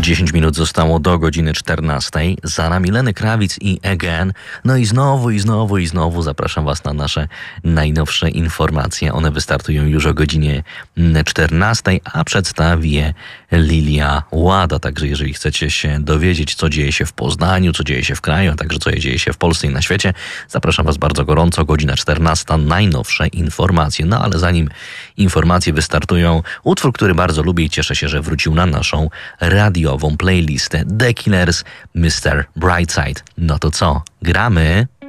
10 minut zostało do godziny 14. Za nami Lenny Kravitz i Again. No i znowu zapraszam Was na nasze najnowsze informacje. One wystartują już o godzinie 14, a przedstawi je Lilia Łada. Także jeżeli chcecie się dowiedzieć, co dzieje się w Poznaniu, co dzieje się w kraju, a także co dzieje się w Polsce i na świecie, zapraszam Was bardzo gorąco. Godzina 14, najnowsze informacje. No ale zanim informacje wystartują, utwór, który bardzo lubię i cieszę się, że wrócił na naszą radiową playlistę. The Killers, Mr. Brightside. No to co? Gramy?